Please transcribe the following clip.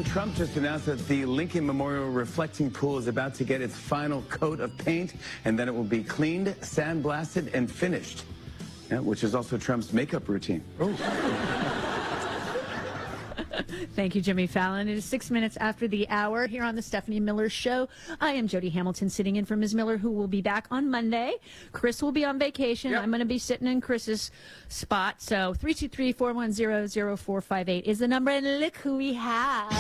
President Trump just announced that the Lincoln Memorial Reflecting Pool is about to get its final coat of paint, and then it will be cleaned, sandblasted, and finished, which is also Trump's makeup routine. Thank you, Jimmy Fallon. It is 6 minutes after the hour here on the Stephanie Miller Show. I am Jody Hamilton, sitting in for Ms. Miller, who will be back on Monday. Chris will be on vacation. Yep. I'm going to be sitting in Chris's spot. So 323-410-0458 is the number, and look who we have.